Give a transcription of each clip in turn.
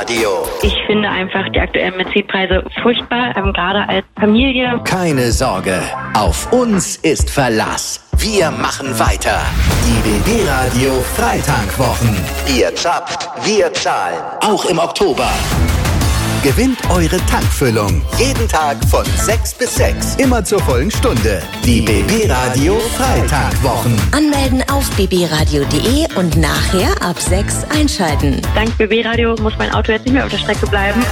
Radio. Ich finde einfach die aktuellen Benzinpreise furchtbar, gerade als Familie. Keine Sorge, auf uns ist Verlass. Wir machen weiter. Die BB Radio Freitankwochen. Ihr zappt, wir zahlen. Auch im Oktober. Gewinnt eure Tankfüllung. Jeden Tag von 6 bis 6. Immer zur vollen Stunde. Die BB Radio Freitankwochen. Anmelden auf bbradio.de und nachher ab 6 einschalten. Dank BB Radio muss mein Auto jetzt nicht mehr auf der Strecke bleiben.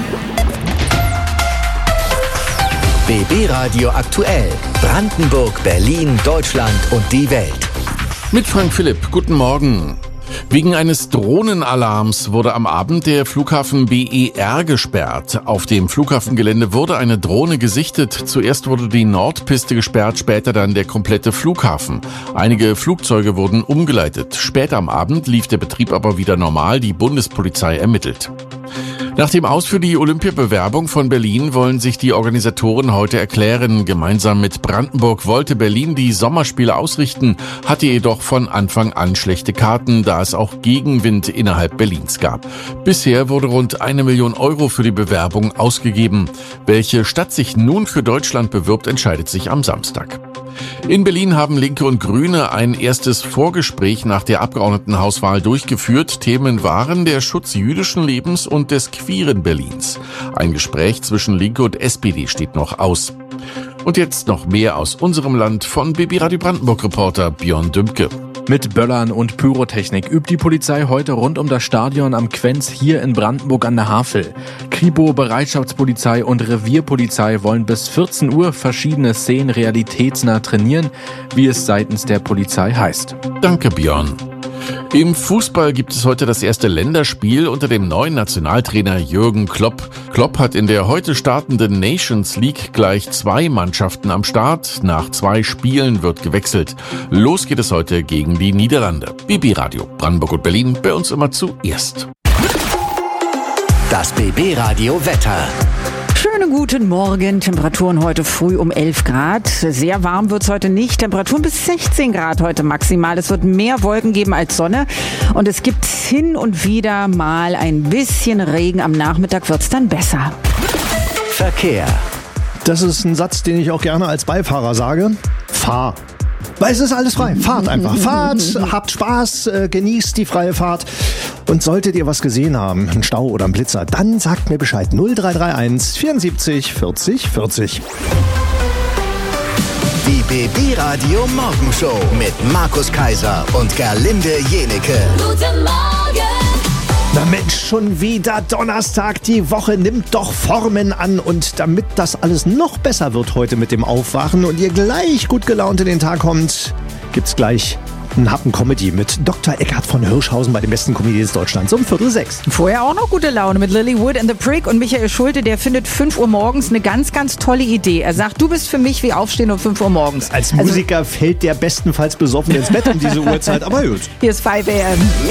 BB Radio aktuell. Brandenburg, Berlin, Deutschland und die Welt. Mit Frank Philipp, guten Morgen. Wegen eines Drohnenalarms wurde am Abend der Flughafen BER gesperrt. Auf dem Flughafengelände wurde eine Drohne gesichtet. Zuerst wurde die Nordpiste gesperrt, später dann der komplette Flughafen. Einige Flugzeuge wurden umgeleitet. Später am Abend lief der Betrieb aber wieder normal. Die Bundespolizei ermittelt. Nach dem Aus für die Olympiabewerbung von Berlin wollen sich die Organisatoren heute erklären. Gemeinsam mit Brandenburg wollte Berlin die Sommerspiele ausrichten, hatte jedoch von Anfang an schlechte Karten, da es auch Gegenwind innerhalb Berlins gab. Bisher wurde rund 1 Million Euro für die Bewerbung ausgegeben. Welche Stadt sich nun für Deutschland bewirbt, entscheidet sich am Samstag. In Berlin haben Linke und Grüne ein erstes Vorgespräch nach der Abgeordnetenhauswahl durchgeführt. Themen waren der Schutz jüdischen Lebens und des queeren Berlins. Ein Gespräch zwischen Linke und SPD steht noch aus. Und jetzt noch mehr aus unserem Land von BB Radio Brandenburg-Reporter Björn Dümke. Mit Böllern und Pyrotechnik übt die Polizei heute rund um das Stadion am Quenz hier in Brandenburg an der Havel. Kripo, Bereitschaftspolizei und Revierpolizei wollen bis 14 Uhr verschiedene Szenen realitätsnah trainieren, wie es seitens der Polizei heißt. Danke, Björn. Im Fußball gibt es heute das erste Länderspiel unter dem neuen Nationaltrainer Jürgen Klopp. Klopp hat in der heute startenden Nations League gleich 2 Mannschaften am Start. Nach 2 Spielen wird gewechselt. Los geht es heute gegen die Niederlande. BB Radio Brandenburg und Berlin, bei uns immer zuerst. Das BB Radio Wetter. Schönen guten Morgen. Temperaturen heute früh um 11 Grad. Sehr warm wird's heute nicht. Temperaturen bis 16 Grad heute maximal. Es wird mehr Wolken geben als Sonne. Und es gibt hin und wieder mal ein bisschen Regen. Am Nachmittag wird's dann besser. Verkehr. Das ist ein Satz, den ich auch gerne als Beifahrer sage. Fahr. Weil es ist alles frei. Fahrt einfach. Fahrt, habt Spaß, genießt die freie Fahrt. Und solltet ihr was gesehen haben, einen Stau oder einen Blitzer, dann sagt mir Bescheid. 0331 74 40 40. Die BB Radio Morgenshow mit Markus Kaiser und Gerlinde Jenecke. Guten Morgen! Na Mensch, schon wieder Donnerstag. Die Woche nimmt doch Formen an. Und damit das alles noch besser wird heute mit dem Aufwachen und ihr gleich gut gelaunt in den Tag kommt, gibt's gleich einen Happen Comedy mit Dr. Eckhard von Hirschhausen bei den besten Comedians Deutschlands um 5:45. Vorher auch noch gute Laune mit Lily Wood and the Prick und Michael Schulte, der findet 5 Uhr morgens eine ganz, ganz tolle Idee. Er sagt, du bist für mich wie Aufstehen um 5 Uhr morgens. Als Musiker fällt der bestenfalls besoffen ins Bett um diese Uhrzeit, aber gut. Hier ist 5 AM.